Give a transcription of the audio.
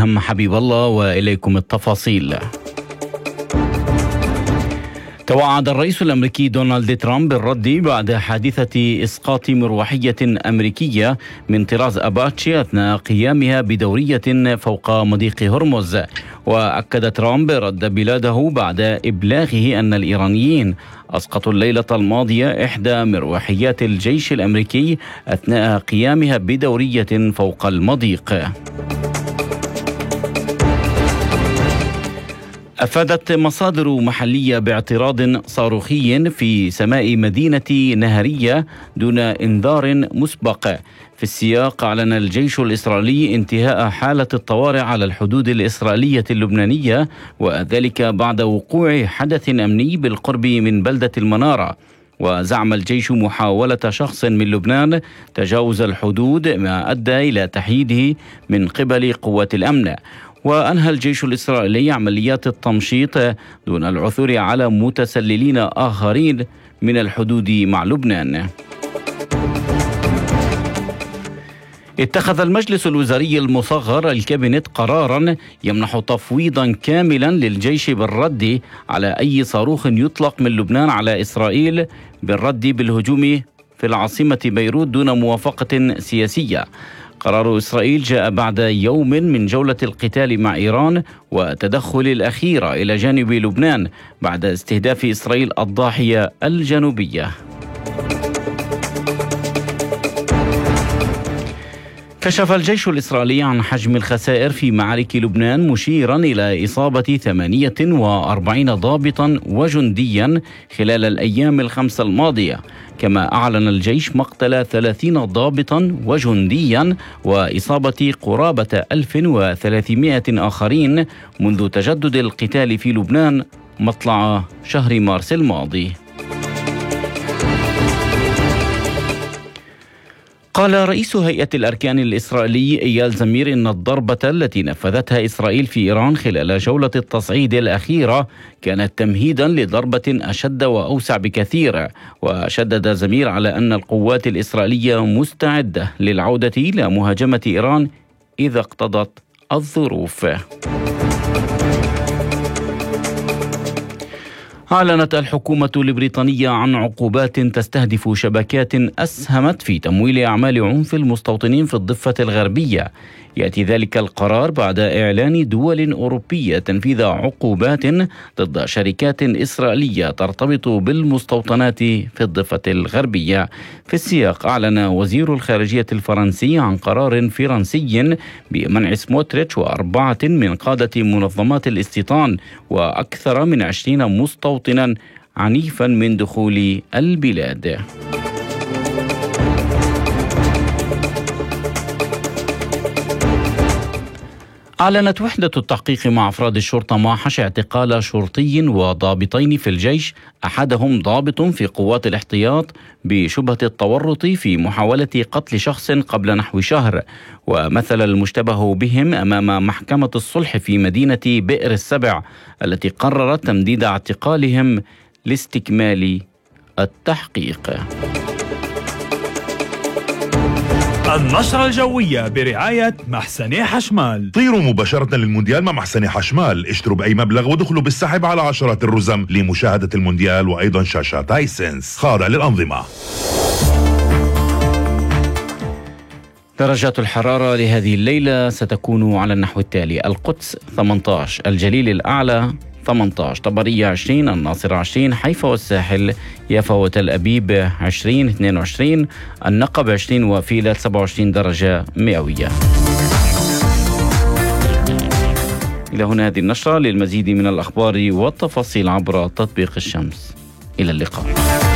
أدهم حبيب الله، وإليكم التفاصيل. توعد الرئيس الأمريكي دونالد ترامب بالرد بعد حادثة إسقاط مروحية أمريكية من طراز أباتشي أثناء قيامها بدورية فوق مضيق هرمز. وأكد ترامب رد بلاده بعد إبلاغه أن الإيرانيين أسقطوا الليلة الماضية إحدى مروحيات الجيش الأمريكي أثناء قيامها بدورية فوق المضيق. أفادت مصادر محلية باعتراض صاروخي في سماء مدينة نهرية دون إنذار مسبق. في السياق أعلن الجيش الإسرائيلي انتهاء حالة الطوارئ على الحدود الإسرائيلية اللبنانية، وذلك بعد وقوع حدث أمني بالقرب من بلدة المنارة. وزعم الجيش محاولة شخص من لبنان تجاوز الحدود، ما أدى إلى تحييده من قبل قوات الأمن. وأنهى الجيش الإسرائيلي عمليات التمشيط دون العثور على متسللين آخرين من الحدود مع لبنان. اتخذ المجلس الوزاري المصغر الكابينت قرارا يمنح تفويضا كاملا للجيش بالرد على أي صاروخ يطلق من لبنان على إسرائيل بالرد بالهجوم في العاصمة بيروت دون موافقة سياسية. قرار إسرائيل جاء بعد يوم من جولة القتال مع إيران وتدخل الأخيرة إلى جانب لبنان بعد استهداف إسرائيل الضاحية الجنوبية. كشف الجيش الإسرائيلي عن حجم الخسائر في معارك لبنان، مشيرا إلى إصابة 48 ضابطا وجنديا خلال الأيام ال5 الماضية. كما أعلن الجيش مقتل 30 ضابطا وجنديا وإصابة قرابة 1300 آخرين منذ تجدد القتال في لبنان مطلع شهر مارس الماضي. قال رئيس هيئة الأركان الإسرائيلي إيال زمير إن الضربة التي نفذتها إسرائيل في إيران خلال جولة التصعيد الأخيرة كانت تمهيدا لضربة أشد وأوسع بكثير. وشدد زمير على أن القوات الإسرائيلية مستعدة للعودة إلى مهاجمة إيران إذا اقتضت الظروف. أعلنت الحكومة البريطانية عن عقوبات تستهدف شبكات أسهمت في تمويل أعمال عنف المستوطنين في الضفة الغربية. يأتي ذلك القرار بعد إعلان دول أوروبية تنفيذ عقوبات ضد شركات إسرائيلية ترتبط بالمستوطنات في الضفة الغربية. في السياق أعلن وزير الخارجية الفرنسي عن قرار فرنسي بمنع سموتريتش و4 من قادة منظمات الاستيطان وأكثر من 20 مستوطنا عنيفا من دخول البلاد. أعلنت وحدة التحقيق مع أفراد الشرطة معهش اعتقال شرطي وضابطين في الجيش، أحدهم ضابط في قوات الاحتياط بشبهة التورط في محاولة قتل شخص قبل نحو شهر. ومثل المشتبه بهم أمام محكمة الصلح في مدينة بئر السبع التي قررت تمديد اعتقالهم لاستكمال التحقيق. النشرة الجوية برعاية محسني حشمال. طيروا مباشرة للمونديال مع محسني حشمال، اشتروا بأي مبلغ ودخلوا بالسحب على عشرات الرزم لمشاهدة المونديال وأيضا شاشات هايسنس خاضع للأنظمة. درجات الحرارة لهذه الليلة ستكون على النحو التالي: القدس 18، الجليل الأعلى 18، طبرية 20، الناصرة 20، حيفا والساحل، يافا وتل أبيب 20-22، النقب 20، وفيلة 27 درجة مئوية. إلى هنا هذه النشرة. للمزيد من الأخبار والتفاصيل عبر تطبيق الشمس. إلى اللقاء.